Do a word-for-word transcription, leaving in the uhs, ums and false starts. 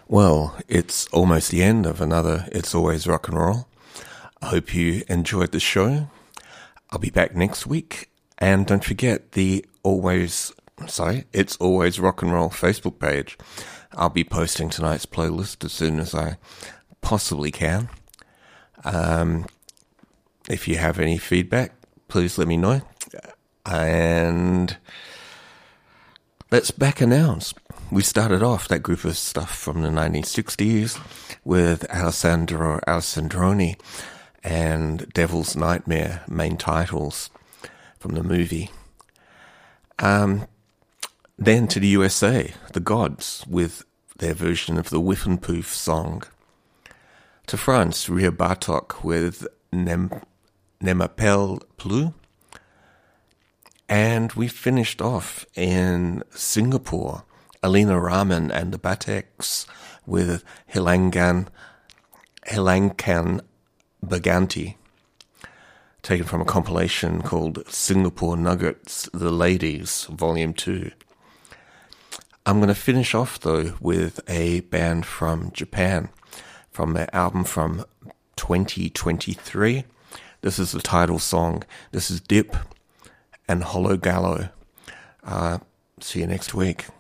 Well, it's almost the end of another It's Always Rock and Roll. I hope you enjoyed the show. I'll be back next week. And don't forget the Always, sorry, It's Always Rock and Roll Facebook page. I'll be posting tonight's playlist as soon as I possibly can. Um, if you have any feedback, please let me know. And let's back announce. We started off that group of stuff from the nineteen sixties with Alessandro Alessandroni and Devil's Nightmare, main titles from the movie. Um, then to the U S A, the Gods, with their version of the Whiff and Poof song. To France, Ria Bartok with Nem, Ne m'appelle plus. And we finished off in Singapore, Alina Rahman and the Bateks with Hilangan, Hilangkan Baganti, taken from a compilation called Singapore Nuggets, The Ladies, Volume two. I'm going to finish off, though, with a band from Japan, from their album from twenty twenty-three. This is the title song. This is Dip and Hollow Gallow. Uh, see you next week.